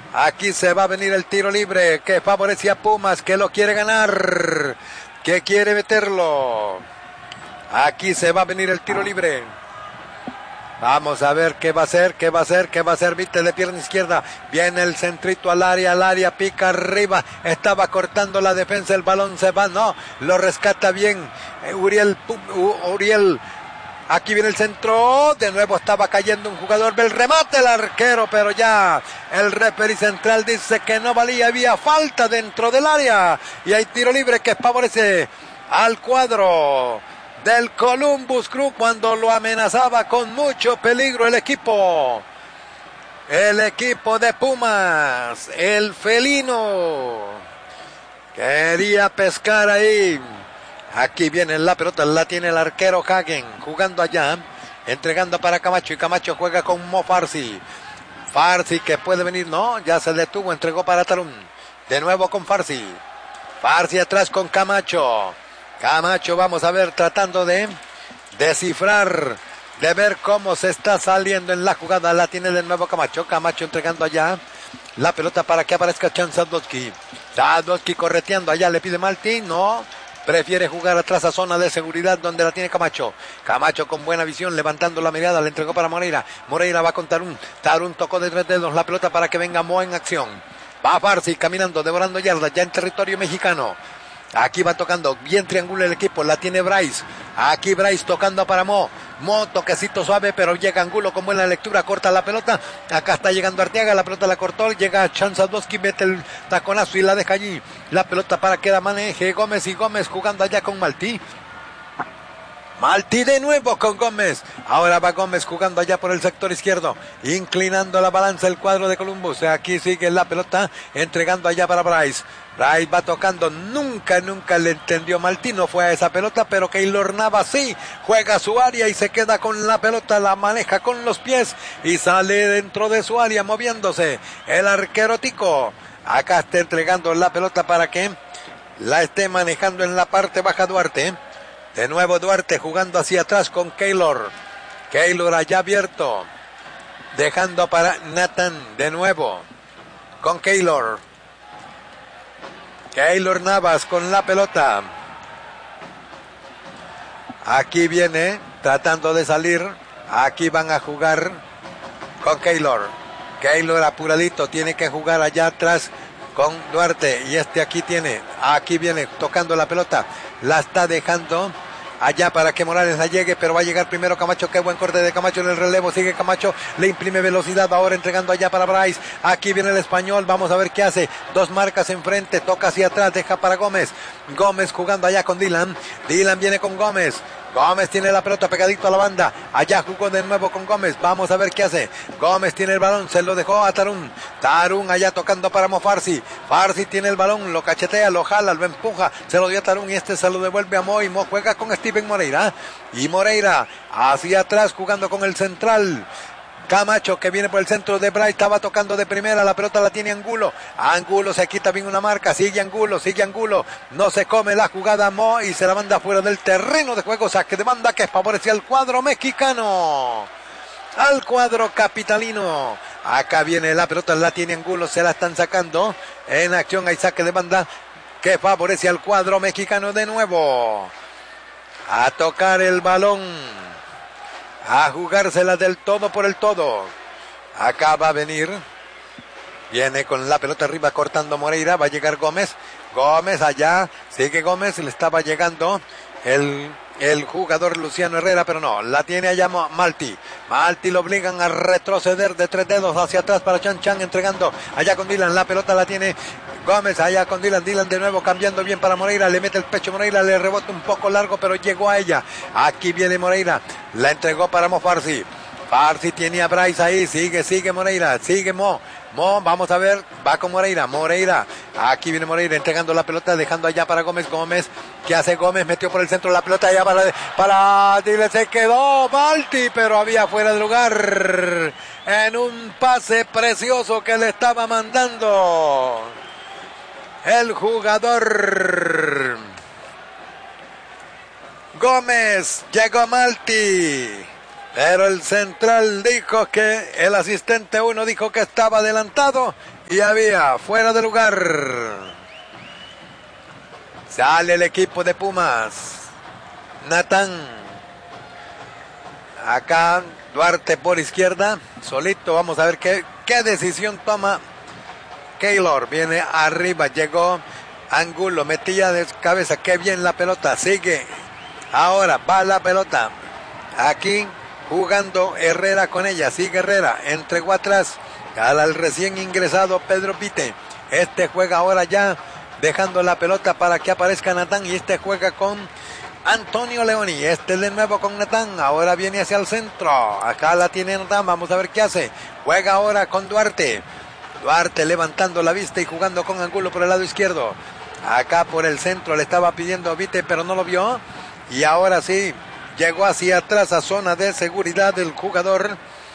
Aquí se va a venir el tiro libre que favorece a Pumas, que lo quiere ganar, que quiere meterlo. Aquí se va a venir el tiro libre. Vamos a ver qué va a hacer, qué va a hacer, qué va a hacer. Viste de pierna izquierda. Viene el centrito al área, pica arriba. Estaba cortando la defensa, el balón se va, no, lo rescata bien Uriel. Aquí viene el centro, de nuevo estaba cayendo un jugador del remate el arquero, pero ya el referee central dice que no valía, había falta dentro del área y hay tiro libre que favorece al cuadro del Columbus Crew cuando lo amenazaba con mucho peligro el equipo de Pumas. El felino quería pescar ahí. Aquí viene la pelota, la tiene el arquero Hagen, jugando allá, entregando para Camacho, y Camacho juega con Mo Farsi. Farsi que puede venir, no, ya se detuvo, entregó para Tarun. De nuevo con Farsi. Farsi atrás con Camacho. Camacho, vamos a ver, tratando de descifrar, de ver cómo se está saliendo en la jugada. La tiene de nuevo Camacho. Camacho entregando allá la pelota para que aparezca Chan Sadowski. Sadowski correteando allá, le pide Malti, no. Prefiere jugar atrás a zona de seguridad donde la tiene Camacho. Camacho con buena visión, levantando la mirada, le entregó para Moreira. Moreira va con Tarun. Tarun tocó de 3 dedos la pelota para que venga Mo en acción. Va Farsi caminando, devorando yardas, ya en territorio mexicano. Aquí va tocando, bien triangula el equipo, la tiene Bryce. Aquí Bryce tocando para Mo. Mo, toquecito suave, pero llega Angulo con buena lectura, corta la pelota. Acá está llegando Arteaga, la pelota la cortó, llega Chan Sadowski, mete el taconazo y la deja allí. La pelota para que la maneje Gómez, y Gómez jugando allá con Malti. Malti de nuevo con Gómez. Ahora va Gómez jugando allá por el sector izquierdo, inclinando la balanza el cuadro de Columbus. Aquí sigue la pelota, entregando allá para Bryce. Bryce va tocando, nunca le entendió Malti, no fue a esa pelota, pero Keylor Navas sí, juega su área y se queda con la pelota, la maneja con los pies y sale dentro de su área moviéndose. El arquero Tico, acá está entregando la pelota para que la esté manejando en la parte baja Duarte. De nuevo Duarte jugando hacia atrás con Keylor. Keylor allá abierto, dejando para Nathan de nuevo con Keylor. Keylor Navas con la pelota. Aquí viene tratando de salir. Aquí van a jugar con Keylor. Keylor apuradito, tiene que jugar allá atrás con Duarte. Y aquí viene tocando la pelota. La está dejando allá para que Morales la llegue, pero va a llegar primero Camacho. Qué buen corte de Camacho en el relevo. Sigue Camacho, le imprime velocidad. Ahora entregando allá para Bryce. Aquí viene el español. Vamos a ver qué hace. Dos marcas enfrente. Toca hacia atrás. Deja para Gómez. Gómez jugando allá con Dylan. Dylan viene con Gómez. Gómez tiene la pelota pegadito a la banda. Allá jugó de nuevo con Gómez. Vamos a ver qué hace. Gómez tiene el balón. Se lo dejó a Tarun. Tarun allá tocando para Mo Farsi. Farsi tiene el balón. Lo cachetea, lo jala, lo empuja. Se lo dio a Tarun y se lo devuelve a Mo. Y Mo juega con Steven Moreira. Y Moreira hacia atrás jugando con el central. Camacho que viene por el centro de Bryce, estaba tocando de primera, la pelota la tiene Angulo. Angulo se quita bien una marca, sigue Angulo, no se come la jugada Mo y se la manda fuera del terreno de juego, saque de banda que favorece al cuadro mexicano, al cuadro capitalino. Acá viene la pelota, la tiene Angulo, se la están sacando, en acción hay saque de banda que favorece al cuadro mexicano de nuevo. A tocar el balón, a jugársela del todo por el todo. Acá va a venir, viene con la pelota arriba cortando Moreira, va a llegar Gómez. Gómez allá, sigue Gómez, le estaba llegando el jugador Luciano Herrera, pero no, la tiene allá Malti. Malti lo obligan a retroceder de 3 dedos hacia atrás para Chan Chan, entregando allá con Dylan, la pelota la tiene Gómez, allá con Dylan de nuevo cambiando bien para Moreira, le mete el pecho Moreira, le rebota un poco largo, pero llegó a ella. Aquí viene Moreira, la entregó para Mo Farsi. Farsi tiene a Bryce ahí, sigue Moreira, sigue Mo, vamos a ver, va con Moreira, aquí viene Moreira entregando la pelota, dejando allá para Gómez, ¿qué hace Gómez? Metió por el centro la pelota allá para Dylan, se quedó Malti, pero había fuera de lugar, en un pase precioso que le estaba mandando el jugador Gómez. Llegó Malti, Pero el central dijo que el asistente 1 dijo que estaba adelantado y había fuera de lugar. Sale el equipo de Pumas. Natán. Acá Duarte por izquierda. Solito. Vamos a ver qué decisión toma Keylor. Viene arriba. Llegó Angulo. Metía de cabeza. Qué bien la pelota. Sigue. Ahora va la pelota. Aquí jugando Herrera con ella. Sigue Herrera. Entregó atrás al recién ingresado Pedro Pite. Este juega ahora ya dejando la pelota para que aparezca Natán. Y este juega con Antonio Leoni. Este de nuevo con Natán. Ahora viene hacia el centro. Acá la tiene Natán. Vamos a ver qué hace. Juega ahora con Duarte. Duarte levantando la vista y jugando con Angulo por el lado izquierdo. Acá por el centro le estaba pidiendo Vite, pero no lo vio. Y ahora sí, llegó hacia atrás a zona de seguridad del jugador.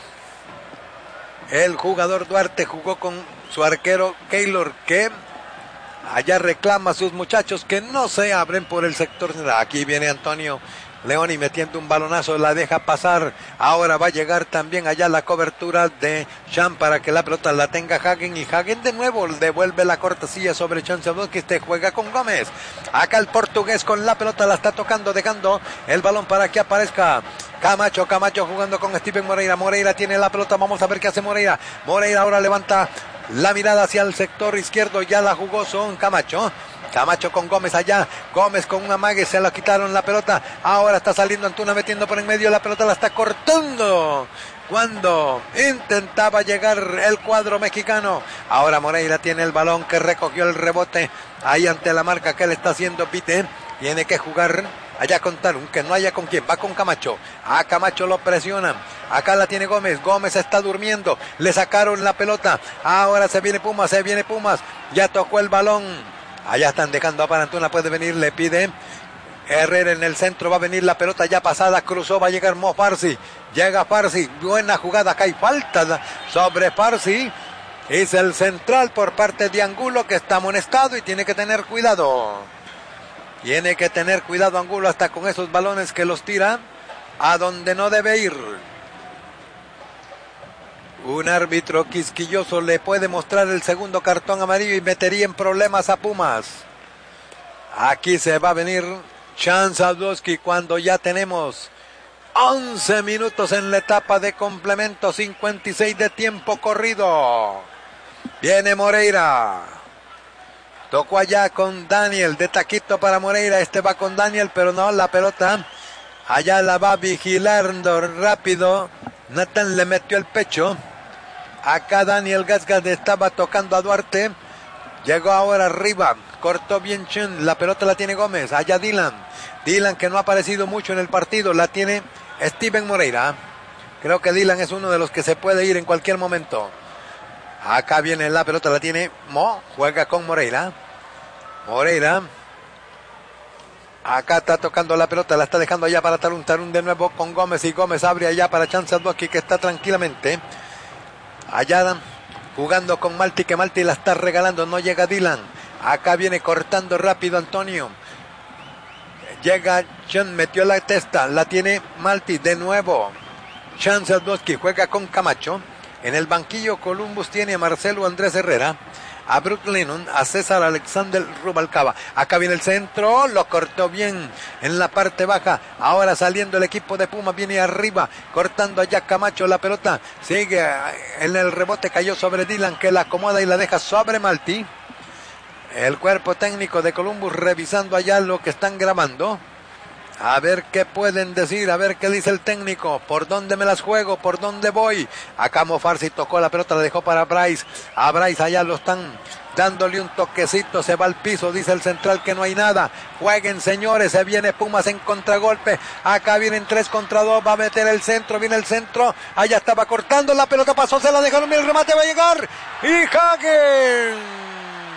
El jugador Duarte jugó con su arquero Keylor, que allá reclama a sus muchachos que no se abren por el sector. Aquí viene Antonio Leoni metiendo un balonazo, la deja pasar. Ahora va a llegar también allá la cobertura de Chan para que la pelota la tenga Hagen. Y Hagen de nuevo devuelve la cortesía sobre Chan Sabot, que este juega con Gómez. Acá el portugués con la pelota la está tocando, dejando el balón para que aparezca Camacho jugando con Steven Moreira. Moreira tiene la pelota, vamos a ver qué hace Moreira. Moreira ahora levanta la mirada hacia el sector izquierdo, ya la jugó son Camacho con Gómez allá, Gómez con un amague, se la quitaron la pelota, ahora está saliendo Antuna metiendo por en medio, la pelota la está cortando cuando intentaba llegar el cuadro mexicano. Ahora Moreira tiene el balón que recogió el rebote ahí ante la marca que le está haciendo Pite. Tiene que jugar allá con Tarun, que no haya con quién, va con Camacho. A Camacho lo presionan. Acá la tiene Gómez. Gómez está durmiendo. Le sacaron la pelota. Ahora se viene Pumas. Ya tocó el balón. Allá están dejando a Antuna. Puede venir, le pide Herrera en el centro. Va a venir la pelota ya pasada. Cruzó, va a llegar Mo Farsi. Llega Farsi. Buena jugada. Acá hay falta sobre Farsi. Es el central por parte de Angulo, que está amonestado y tiene que tener cuidado. Tiene que tener cuidado Angulo hasta con esos balones que los tira a donde no debe ir. Un árbitro quisquilloso le puede mostrar el segundo cartón amarillo y metería en problemas a Pumas. Aquí se va a venir Chan Sadowski cuando ya tenemos 11 minutos en la etapa de complemento, 56 de tiempo corrido. Viene Moreira. Tocó allá con Daniel, de taquito para Moreira, este va con Daniel, pero no, la pelota, allá la va vigilando rápido, Natán le metió el pecho, acá Daniel Gasgas estaba tocando a Duarte, llegó ahora arriba, cortó bien Chen, la pelota la tiene Gómez, allá Dylan que no ha aparecido mucho en el partido, la tiene Steven Moreira, creo que Dylan es uno de los que se puede ir en cualquier momento. Acá viene la pelota, la tiene Mo, juega con Moreira. Acá está tocando la pelota, la está dejando allá para Tarun de nuevo con Gómez. Y Gómez abre allá para Chan Sadowski, que está tranquilamente. Allá jugando con Malti, que Malti la está regalando, no llega Dylan. Acá viene cortando rápido Antonio. Llega Chan, metió la testa, la tiene Malti de nuevo. Chan Sadowski juega con Camacho. En el banquillo Columbus tiene a Marcelo Andrés Herrera, a Brook Lennon, a César Alexander Rubalcaba. Acá viene el centro, lo cortó bien en la parte baja. Ahora saliendo el equipo de Puma, viene arriba, cortando allá Camacho la pelota. Sigue en el rebote, cayó sobre Dylan, que la acomoda y la deja sobre Malti. El cuerpo técnico de Columbus revisando allá lo que están grabando. A ver qué pueden decir, a ver qué dice el técnico, por dónde me las juego, por dónde voy. Acá Mo Farsi tocó la pelota, la dejó para Bryce. A Bryce allá lo están dándole un toquecito, se va al piso, dice el central que no hay nada. Jueguen señores, se viene Pumas en contragolpe. Acá vienen 3 contra 2, va a meter el centro, viene el centro. Allá estaba cortando, la pelota pasó, se la dejaron, el remate va a llegar. Y Hagen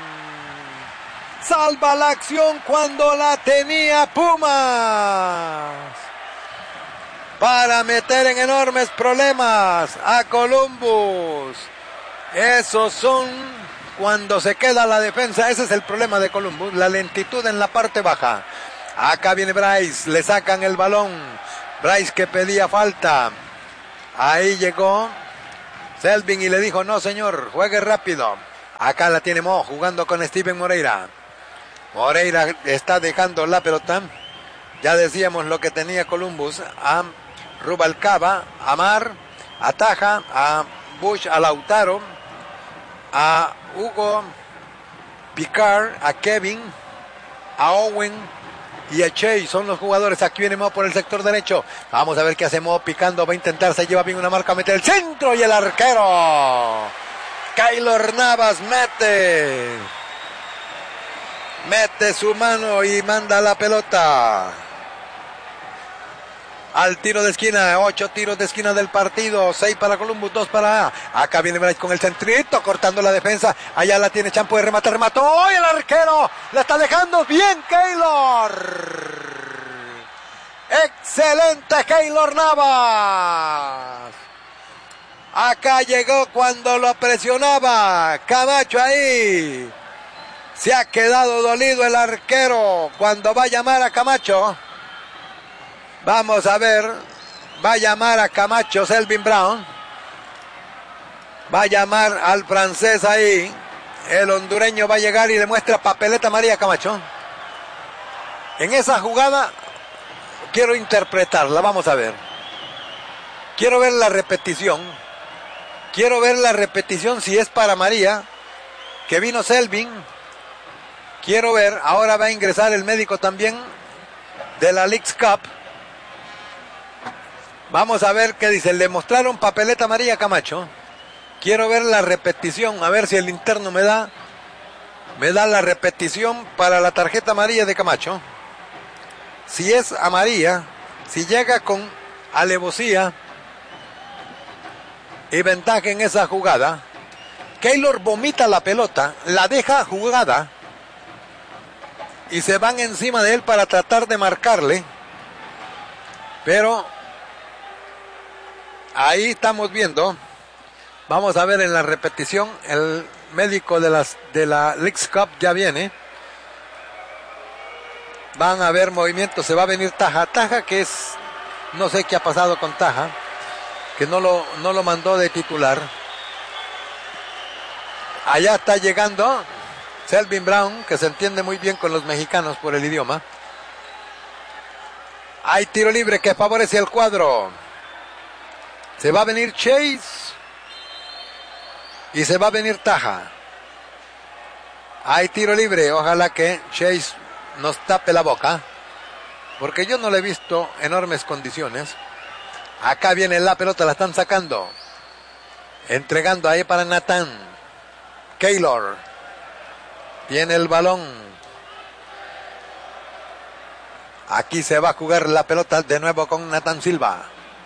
salva la acción cuando la tenía Pumas para meter en enormes problemas a Columbus. Esos son cuando se queda la defensa, ese es el problema de Columbus, la lentitud en la parte baja. Acá viene Bryce, le sacan el balón, Bryce que pedía falta. Ahí llegó Selvin y le dijo, no señor, juegue rápido. Acá la tiene Mo jugando con Steven Moreira. Moreira está dejando la pelota. Ya decíamos lo que tenía Columbus. A Rubalcaba, a Mar, a Taja, a Bush, a Lautaro, a Hugo, Picard, a Kevin, a Owen y a Chase. Son los jugadores. Aquí viene Mo por el sector derecho. Vamos a ver qué hace Mo picando. Va a intentar, se lleva bien una marca, mete el centro y el arquero Keylor Navas mete su mano y manda la pelota al tiro de esquina. 8 tiros de esquina del partido, 6 para Columbus, 2 para A. Acá viene Bryce con el centrito, cortando la defensa. Allá la tiene Champo de remate, remató y el arquero la está dejando bien Keylor. Excelente Keylor Navas. Acá llegó cuando lo presionaba Camacho ahí. Se ha quedado dolido el arquero cuando va a llamar a Camacho. Vamos a ver. Va a llamar a Camacho Selvin Brown. Va a llamar al francés ahí. El hondureño va a llegar y le muestra papeleta amarilla a Camacho. En esa jugada quiero interpretarla. Vamos a ver. Quiero ver la repetición. Quiero ver la repetición si es para María, que vino Selvin. Quiero ver, ahora va a ingresar el médico también de la Leagues Cup. Vamos a ver qué dice. Le mostraron papeleta amarilla a Camacho. Quiero ver la repetición, a ver si el interno me da la repetición para la tarjeta amarilla de Camacho. Si es amarilla, si llega con alevosía y ventaja en esa jugada, Keylor vomita la pelota, la deja jugada y se van encima de él para tratar de marcarle, pero ahí estamos viendo. Vamos a ver en la repetición. El médico de la Leagues Cup ya viene. Van a ver movimientos. Se va a venir Taja, que es, no sé qué ha pasado con Taja, que no lo mandó de titular. Allá está llegando Selvin Brown, que se entiende muy bien con los mexicanos por el idioma. Hay tiro libre que favorece al cuadro. Se va a venir Chase y se va a venir Taja. Hay tiro libre. Ojalá que Chase nos tape la boca, porque yo no le he visto enormes condiciones. Acá viene la pelota, la están sacando. Entregando ahí para Nathan. Keylor tiene el balón. Aquí se va a jugar la pelota de nuevo con Nathan Silva.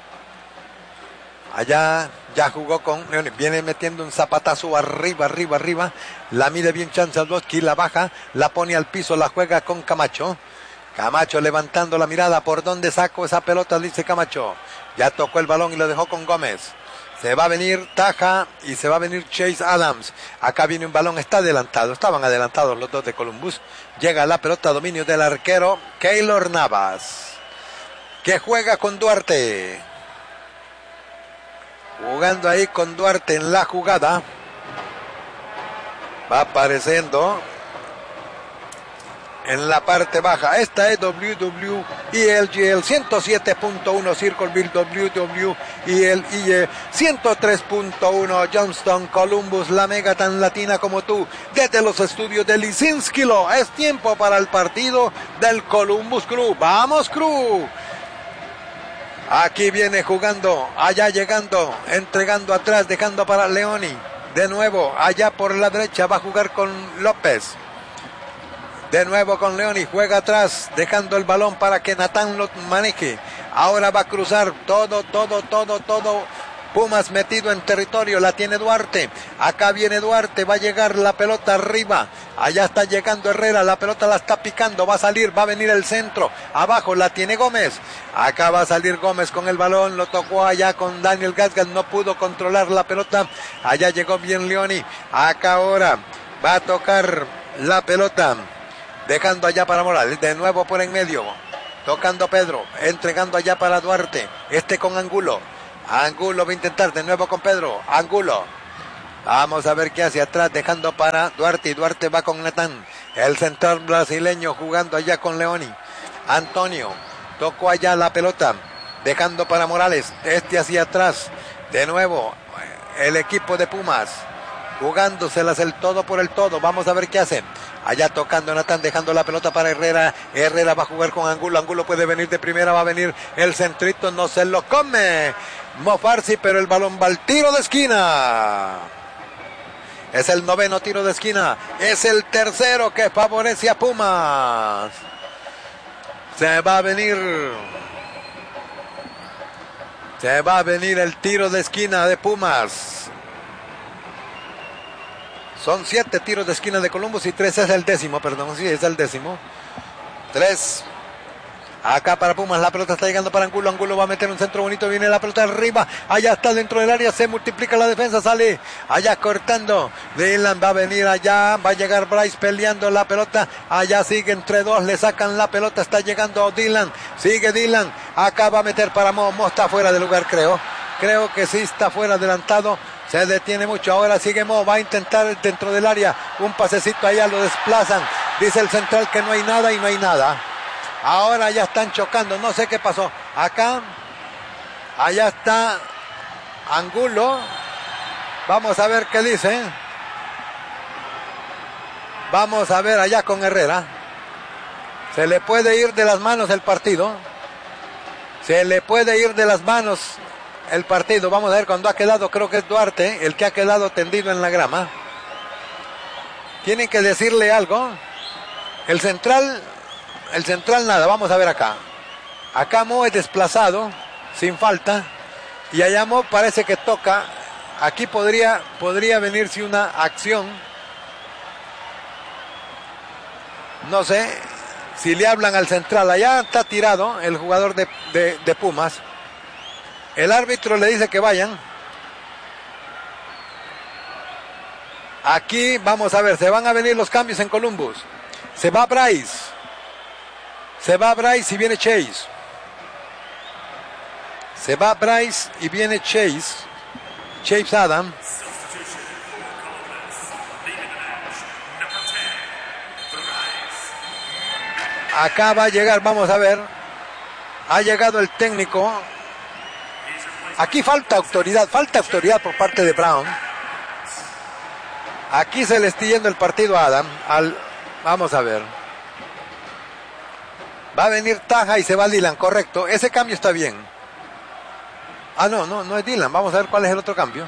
Allá ya jugó con Leoni. Viene metiendo un zapatazo arriba. La mide bien Chancelowski, la baja, la pone al piso, la juega con Camacho. Camacho levantando la mirada. ¿Por dónde saco esa pelota? Dice Camacho. Ya tocó el balón y lo dejó con Gómez. Se va a venir Taja y se va a venir Chase Adams. Acá viene un balón, está adelantado. Estaban adelantados los dos de Columbus. Llega la pelota, dominio del arquero Keylor Navas, que juega con Duarte. Jugando ahí con Duarte en la jugada. Va apareciendo en la parte baja. Esta es WWELGL 107.1 Circleville, WWELIE 103.1 Johnston, Columbus, la mega tan latina como tú, desde los estudios de Lisinskilo. Es tiempo para el partido del Columbus Crew. ¡Vamos, Crew! Aquí viene jugando, allá llegando, entregando atrás, dejando para Leoni. De nuevo, allá por la derecha va a jugar con López. De nuevo con Leoni, juega atrás, dejando el balón para que Natán lo maneje. Ahora va a cruzar todo. Pumas metido en territorio, la tiene Duarte. Acá viene Duarte, va a llegar la pelota arriba. Allá está llegando Herrera, la pelota la está picando, va a salir, va a venir el centro. Abajo la tiene Gómez. Acá va a salir Gómez con el balón, lo tocó allá con Daniel Gasgas, no pudo controlar la pelota. Allá llegó bien Leoni. Acá ahora va a tocar la pelota, dejando allá para Morales, de nuevo por en medio. Tocando Pedro, entregando allá para Duarte. Con Angulo. Angulo va a intentar de nuevo con Pedro. Angulo. Vamos a ver qué hace atrás, dejando para Duarte. Y Duarte va con Natán. El central brasileño jugando allá con Leoni. Antonio. Tocó allá la pelota. Dejando para Morales. Hacia atrás. De nuevo. El equipo de Pumas. Jugándoselas el todo por el todo. Vamos a ver qué hace. Allá tocando Natán, dejando la pelota para Herrera. Herrera va a jugar con Angulo. Angulo puede venir de primera. Va a venir el centrito. No se lo come Mofarsi, pero el balón va al tiro de esquina. Es el 9º tiro de esquina. Es el tercero que favorece a Pumas. Se va a venir el tiro de esquina de Pumas. Son 7 tiros de esquina de Columbus y 3 es el 10º, perdón, sí, es el 10º. 3. Acá para Pumas, la pelota está llegando para Angulo. Angulo va a meter un centro bonito, viene la pelota arriba. Allá está dentro del área, se multiplica la defensa, sale allá cortando. Dylan va a venir allá, va a llegar Bryce peleando la pelota. Allá sigue entre dos, le sacan la pelota, está llegando Dylan. Sigue Dylan, acá va a meter para Mo. Mo está fuera de lugar, creo. Creo que sí está fuera, adelantado. Se detiene mucho, ahora sigue Mo, va a intentar dentro del área, un pasecito allá, lo desplazan, dice el central que no hay nada y no hay nada. Ahora ya están chocando, no sé qué pasó, acá, allá está Angulo, vamos a ver qué dice, vamos a ver allá con Herrera, se le puede ir de las manos el partido, se le puede ir de las manos el partido. Vamos a ver cuando ha quedado, creo que es Duarte el que ha quedado tendido en la grama. Tienen que decirle algo. El central nada, vamos a ver acá. Acá Mo es desplazado, sin falta, y allá Mo parece que toca. Aquí podría venirse una acción. No sé si le hablan al central. Allá está tirado el jugador de Pumas. El árbitro le dice que vayan. Aquí vamos a ver, se van a venir los cambios en Columbus. Se va Bryce y viene Chase. Se va Bryce y viene Chase. Chase Adam. Acá va a llegar, vamos a ver. Ha llegado el técnico. Aquí falta autoridad por parte de Brown. Aquí se le está yendo el partido a Adam. Vamos a ver. Va a venir Taja y se va Dylan, correcto. Ese cambio está bien. No es Dylan. Vamos a ver cuál es el otro cambio.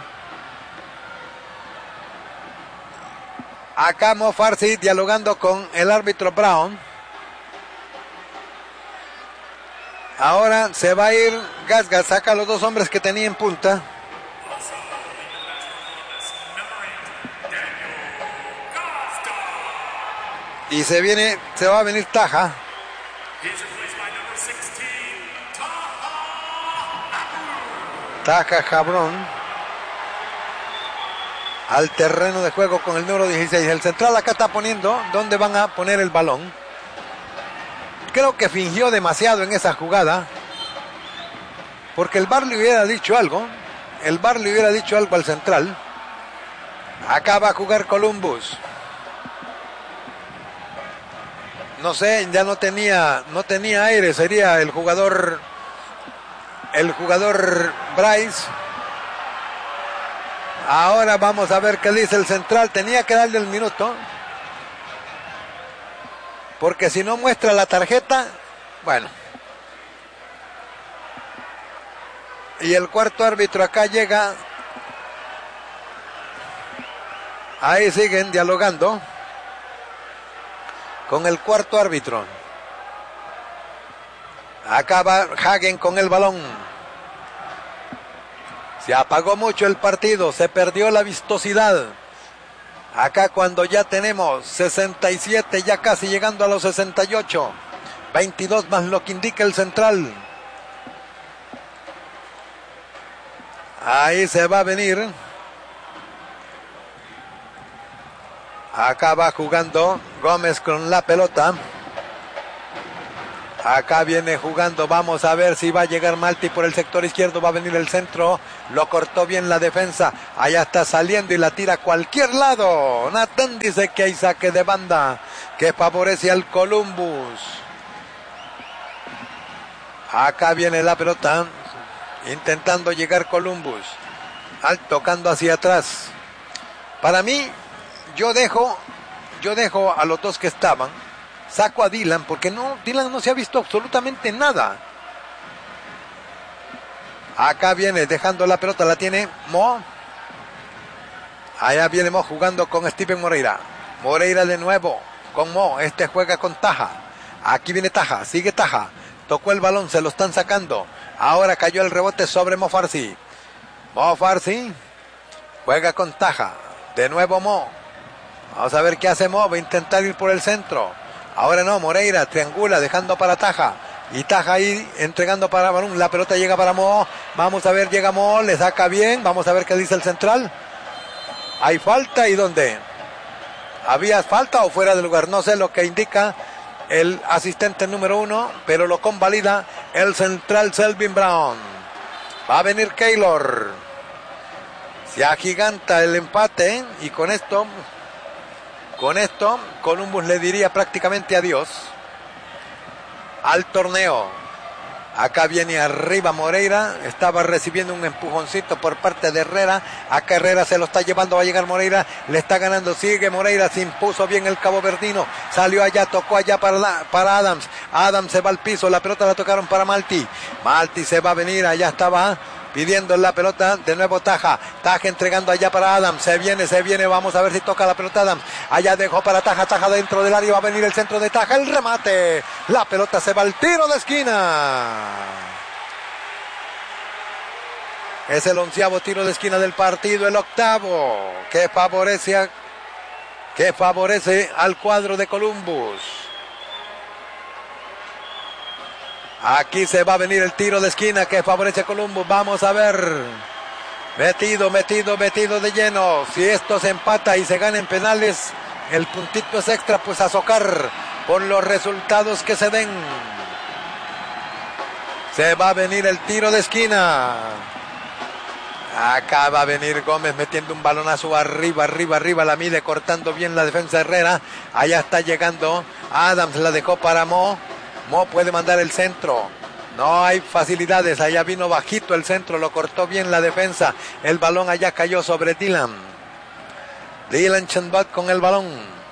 Acá Mo Farsi dialogando con el árbitro Brown. Ahora se va a ir Gasgas, saca a los dos hombres que tenía en punta. Y se va a venir Taja. Taja Jabrón. Al terreno de juego con el número 16. El central acá está poniendo dónde van a poner el balón. Creo que fingió demasiado en esa jugada. Porque el VAR le hubiera dicho algo. El VAR le hubiera dicho algo al central. Acá va a jugar Columbus. No sé, ya no tenía aire. Sería el jugador Bryce. Ahora vamos a ver qué dice el central. Tenía que darle el minuto. Porque si no muestra la tarjeta, bueno. Y el cuarto árbitro acá llega. Ahí siguen dialogando con el cuarto árbitro. Acá va Hagen con el balón. Se apagó mucho el partido, se perdió la vistosidad. Acá cuando ya tenemos 67, ya casi llegando a los 68. 22 más lo que indica el central. Ahí se va a venir. Acá va jugando Gómez con la pelota. Acá viene jugando, vamos a ver si va a llegar Malti por el sector izquierdo, va a venir el centro, lo cortó bien la defensa, allá está saliendo y la tira a cualquier lado. Nathan dice que hay saque de banda que favorece al Columbus. Acá viene la pelota, intentando llegar Columbus, tocando hacia atrás. Para mí, yo dejo a los dos que estaban. Saco a Dylan porque Dylan no se ha visto absolutamente nada. Acá viene dejando la pelota, la tiene Mo. Allá viene Mo jugando con Steven Moreira. Moreira de nuevo con Mo. Este juega con Taja. Aquí viene Taja, sigue Taja. Tocó el balón, se lo están sacando. Ahora cayó el rebote sobre Mo Farsi. Mo Farsi juega con Taja. De nuevo Mo. Vamos a ver qué hace Mo. Va a intentar ir por el centro. Ahora no, Moreira triangula dejando para Taja. Y Taja ahí entregando para balón. La pelota llega para Mo. Vamos a ver, llega Mo, le saca bien. Vamos a ver qué dice el central. Hay falta, ¿y dónde? ¿Había falta o fuera de lugar? No sé lo que indica el asistente número 1, pero lo convalida el central Selvin Brown. Va a venir Keylor. Se agiganta el empate y con esto Columbus le diría prácticamente adiós al torneo. Acá viene arriba Moreira, estaba recibiendo un empujoncito por parte de Herrera. Acá Herrera se lo está llevando, va a llegar Moreira, le está ganando, sigue Moreira, se impuso bien el caboverdino, salió allá, tocó allá para Adams. Adams se va al piso, la pelota la tocaron para Malti. Malti se va a venir, allá estaba pidiendo la pelota, de nuevo Taja entregando allá para Adams, se viene, vamos a ver si toca la pelota Adams, allá dejó para Taja dentro del área, va a venir el centro de Taja, el remate, la pelota se va al tiro de esquina. Es el 11º tiro de esquina del partido, el 8º, que favorece al cuadro de Columbus. Aquí se va a venir el tiro de esquina que favorece a Columbus. Vamos a ver. Metido de lleno. Si esto se empata y se gana en penales, el puntito es extra, pues a socar por los resultados que se den. Se va a venir el tiro de esquina. Acá va a venir Gómez metiendo un balonazo arriba, la mide, cortando bien la defensa Herrera. Allá está llegando Adams, la dejó para Mo. Mo puede mandar el centro. No hay facilidades. Allá vino bajito el centro. Lo cortó bien la defensa. El balón allá cayó sobre Dylan. Dylan Chenbot con el balón.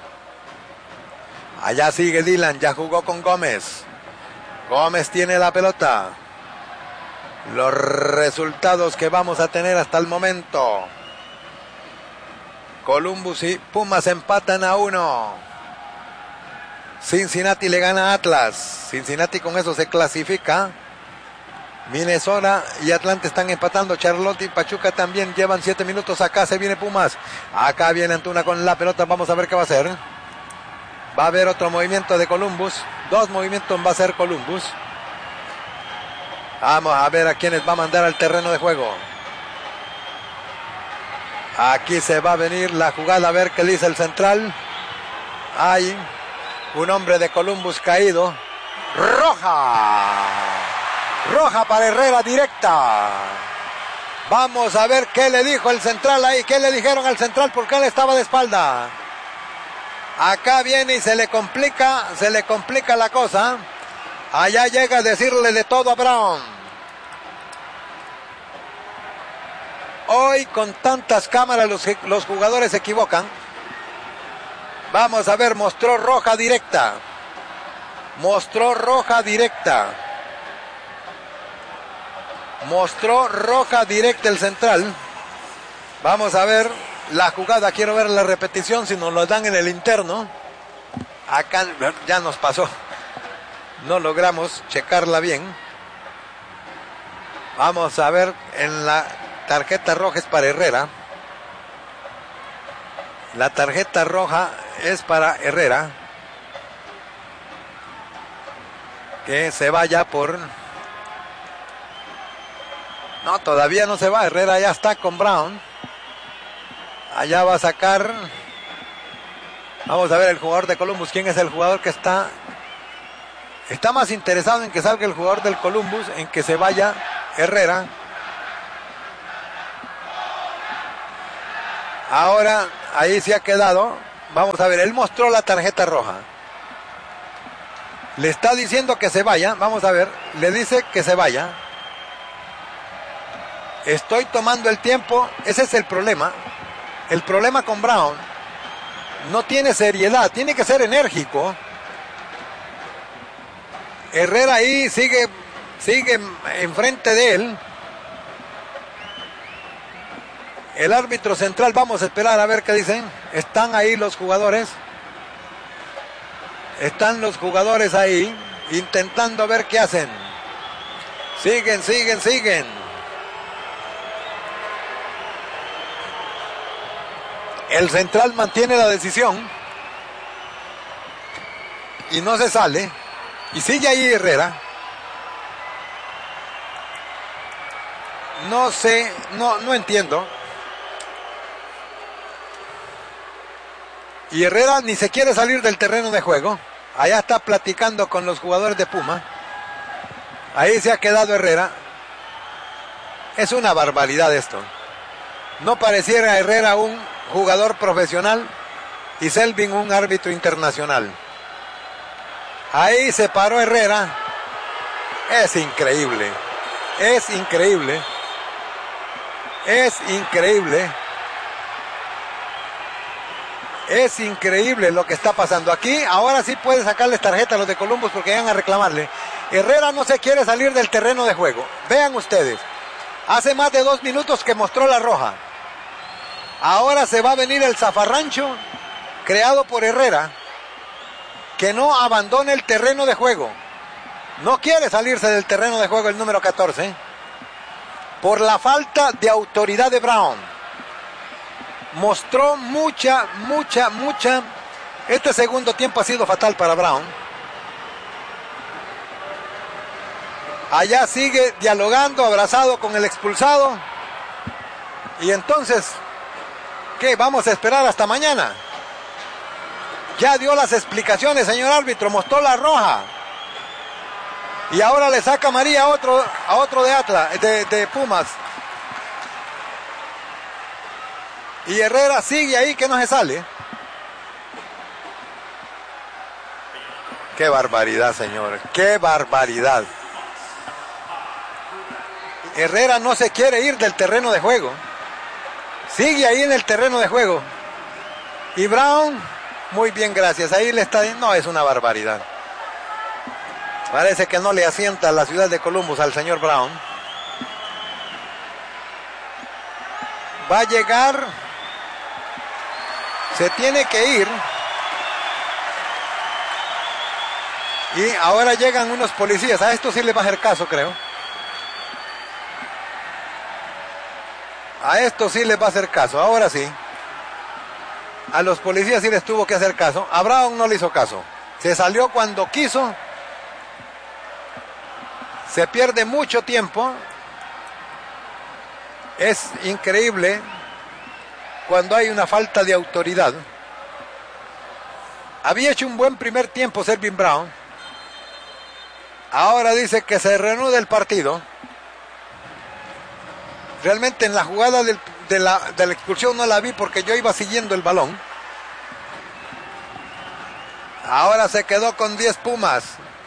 Allá sigue Dylan. Ya jugó con Gómez. Gómez tiene la pelota. Los resultados que vamos a tener hasta el momento. Columbus y Pumas empatan a 1. Cincinnati le gana a Atlas. Cincinnati con eso se clasifica. Minnesota y Atlanta están empatando. Charlotte y Pachuca también llevan 7 minutos. Acá se viene Pumas. Acá viene Antuna con la pelota. Vamos a ver qué va a hacer. Va a haber otro movimiento de Columbus. 2 movimientos va a hacer Columbus. Vamos a ver a quiénes va a mandar al terreno de juego. Aquí se va a venir la jugada. A ver qué dice el central. Hay un hombre de Columbus caído. Roja para Herrera directa. Vamos a ver qué le dijo el central ahí. ¿Qué le dijeron al central? Porque él estaba de espalda. Acá viene y se le complica la cosa. Allá llega a decirle de todo a Brown. Hoy con tantas cámaras los jugadores se equivocan. Vamos a ver, mostró roja directa el central. Vamos a ver la jugada, quiero ver la repetición si nos lo dan en el interno. Acá ya nos pasó, no logramos checarla bien. Vamos a ver, en la tarjeta roja es para Herrera. La tarjeta roja es para Herrera, que se vaya por... No, todavía no se va. Herrera ya está con Brown. Allá va a sacar... Vamos a ver el jugador de Columbus. ¿Quién es el jugador que está Está más interesado en que salga el jugador del Columbus, en que se vaya Herrera. Ahora, ahí se ha quedado. Vamos a ver, él mostró la tarjeta roja. Le está diciendo que se vaya. Vamos a ver, le dice que se vaya. Estoy tomando el tiempo. Ese es el problema. El problema con Brown. No tiene seriedad, tiene que ser enérgico. Herrera ahí sigue enfrente de él. El árbitro central, vamos a esperar a ver qué dicen. Están ahí los jugadores. Están los jugadores ahí, intentando ver qué hacen. Siguen. El central mantiene la decisión. Y no se sale. Y sigue ahí Herrera. No sé, no entiendo. Y Herrera ni se quiere salir del terreno de juego. Allá está platicando con los jugadores de Puma. Ahí se ha quedado Herrera. Es una barbaridad esto. No pareciera Herrera un jugador profesional y Selvin un árbitro internacional. Ahí se paró Herrera. Es increíble. Es increíble. Es increíble lo que está pasando aquí. Ahora sí puede sacarles tarjeta a los de Columbus porque van a reclamarle. Herrera no se quiere salir del terreno de juego. Vean ustedes. Hace más de 2 minutos que mostró la roja. Ahora se va a venir el zafarrancho creado por Herrera, que no abandone el terreno de juego. No quiere salirse del terreno de juego el número 14 por la falta de autoridad de Brown. Mostró mucha. Este segundo tiempo ha sido fatal para Brown. Allá sigue dialogando, abrazado con el expulsado. Y entonces, ¿qué? Vamos a esperar hasta mañana. Ya dio las explicaciones, señor árbitro, mostró la roja. Y ahora le saca María a otro de Atlas, de Pumas. Y Herrera sigue ahí que no se sale. Qué barbaridad, señores. Qué barbaridad. Herrera no se quiere ir del terreno de juego. Sigue ahí en el terreno de juego. Y Brown, muy bien, gracias. Ahí le está... No, es una barbaridad. Parece que no le asienta la ciudad de Columbus al señor Brown. Va a llegar... Se tiene que ir. Y ahora llegan unos policías. A esto sí les va a hacer caso, creo. A esto sí les va a hacer caso. Ahora sí. A los policías sí les tuvo que hacer caso. A Brown no le hizo caso. Se salió cuando quiso. Se pierde mucho tiempo. Es increíble cuando hay una falta de autoridad. Había hecho un buen primer tiempo Selvin Brown. Ahora dice que se reanude el partido. Realmente en la jugada de la expulsión no la vi porque yo iba siguiendo el balón. Ahora se quedó con 10 Pumas.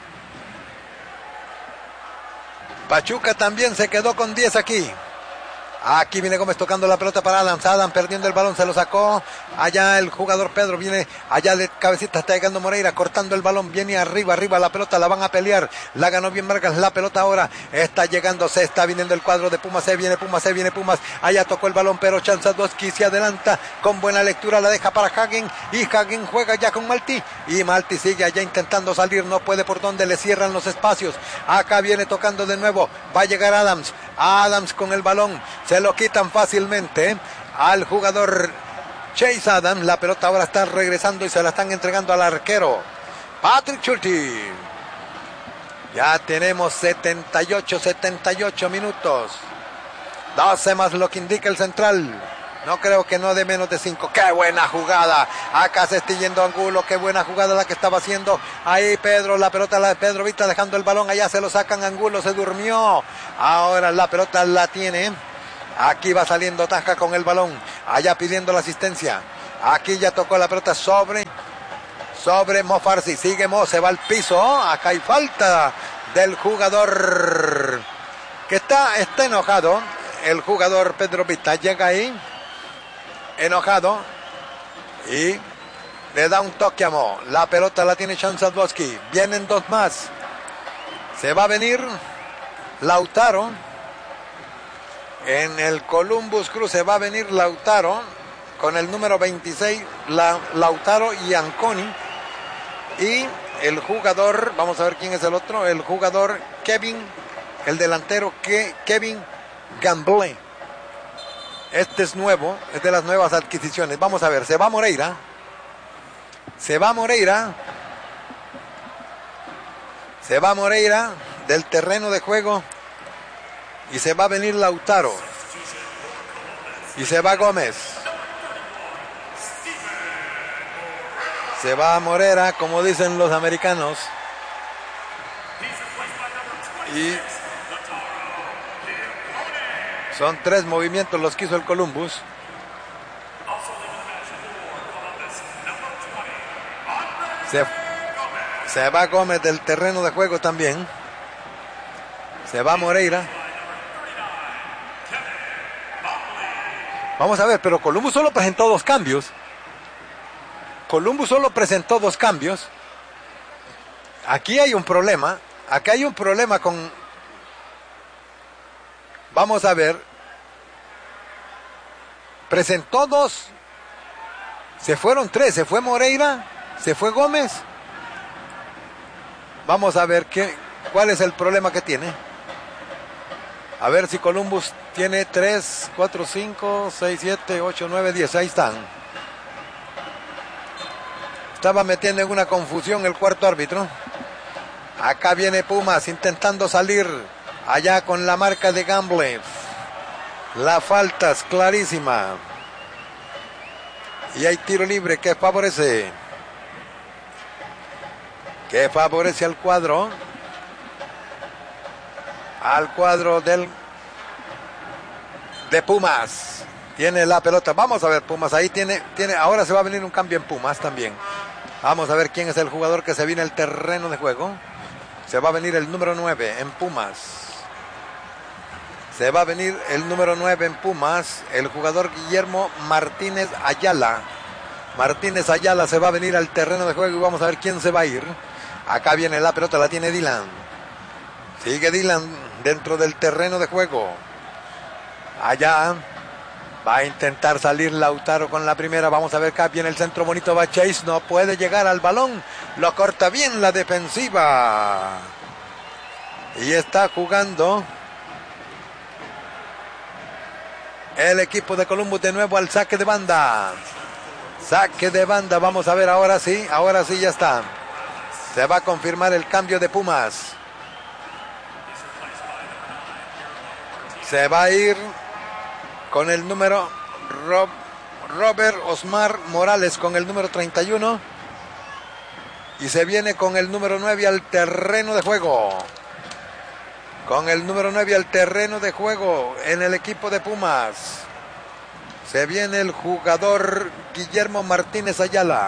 Pachuca también se quedó con 10 aquí. Aquí viene Gómez tocando la pelota para Adams. Adams perdiendo el balón, se lo sacó. Allá el jugador Pedro viene, allá de cabecita está llegando Moreira, cortando el balón, viene arriba la pelota, la van a pelear. La ganó bien Vargas, la pelota ahora está llegando, se está viniendo el cuadro de Pumas, se viene Pumas. Allá tocó el balón, pero Chanzadowski se adelanta con buena lectura, la deja para Hagen. Y Hagen juega ya con Malti. Y Malti sigue allá intentando salir, no puede por donde le cierran los espacios. Acá viene tocando de nuevo, va a llegar Adams. Adams con el balón, se lo quitan fácilmente al jugador Chase Adams. La pelota ahora está regresando y se la están entregando al arquero Patrick Schulte. Ya tenemos 78 minutos. 12 más lo que indica el central. No creo que no de menos de 5. ¡Qué buena jugada! Acá se está yendo Angulo. ¡Qué buena jugada la que estaba haciendo! Ahí Pedro, la pelota de Pedro Vita dejando el balón. Allá se lo sacan. Angulo se durmió. Ahora la pelota la tiene. Aquí va saliendo Tasca con el balón. Allá pidiendo la asistencia. Aquí ya tocó la pelota sobre Mo Farsi. Sigue Mo, se va al piso. Acá hay falta del jugador que está enojado. El jugador Pedro Vita llega ahí enojado y le da un toque a Mo. La pelota la tiene Sean Sadowski. Vienen dos más. Se va a venir Lautaro. En el Columbus Crew se va a venir Lautaro con el número 26, Lautaro y Anconi. Y el jugador, vamos a ver quién es el otro, el jugador Kevin, el delantero Kevin Gamble. Este es nuevo, es de las nuevas adquisiciones. Vamos a ver, se va Moreira del terreno de juego y se va a venir Lautaro y se va Gómez. Se va Morera, como dicen los americanos. Y son 3 movimientos los que hizo el Columbus. Se va Gómez del terreno de juego también. Se va Moreira. Vamos a ver, pero Columbus solo presentó 2 cambios. Aquí hay un problema. Acá hay un problema con... Vamos a ver. Presentó 2. Se fueron 3. Se fue Moreira. Se fue Gómez. Vamos a ver cuál es el problema que tiene. A ver si Columbus tiene 3, 4, 5, 6, 7, 8, 9, 10. Ahí están. Estaba metiendo en una confusión el cuarto árbitro. Acá viene Pumas intentando salir. Allá con la marca de Gamble. La falta es clarísima. Y hay tiro libre que favorece. Al cuadro. Al cuadro de Pumas. Tiene la pelota. Vamos a ver Pumas. Ahí tiene. Ahora se va a venir un cambio en Pumas también. Vamos a ver quién es el jugador que se viene al terreno de juego. Se va a venir el número 9 en Pumas. Se va a venir el número 9 en Pumas. El jugador Guillermo Martínez Ayala. Martínez Ayala se va a venir al terreno de juego y vamos a ver quién se va a ir. Acá viene la pelota, la tiene Dylan. Sigue Dylan dentro del terreno de juego. Allá va a intentar salir Lautaro con la primera. Vamos a ver, acá viene el centro bonito. Va Chase, no puede llegar al balón. Lo corta bien la defensiva. Y está jugando el equipo de Columbus de nuevo al saque de banda. Saque de banda, vamos a ver, ahora sí ya está. Se va a confirmar el cambio de Pumas. Se va a ir con el número Robert Osmar Morales con el número 31. Y se viene con el número 9 al terreno de juego. Con el número 9 al terreno de juego en el equipo de Pumas. Se viene el jugador Guillermo Martínez Ayala.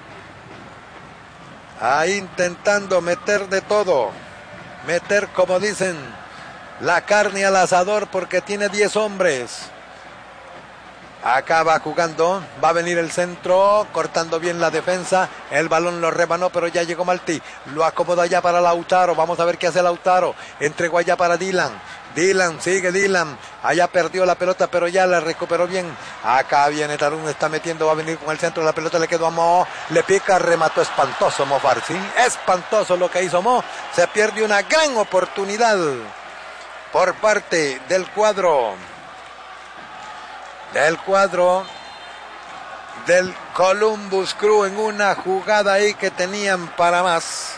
Ahí intentando meter de todo. Meter, como dicen, la carne al asador porque tiene 10 hombres. Acá va jugando, va a venir el centro, cortando bien la defensa. El balón lo rebanó, pero ya llegó Malti. Lo acomoda ya para Lautaro. Vamos a ver qué hace Lautaro. Entregó allá para Dylan. Sigue Dylan. Allá perdió la pelota, pero ya la recuperó bien. Acá viene Tarun, está metiendo, va a venir con el centro. La pelota le quedó a Mo. Le pica, remató espantoso Mo Farsi. Espantoso lo que hizo Mo. Se pierde una gran oportunidad por parte del cuadro del Columbus Crew en una jugada ahí que tenían para más.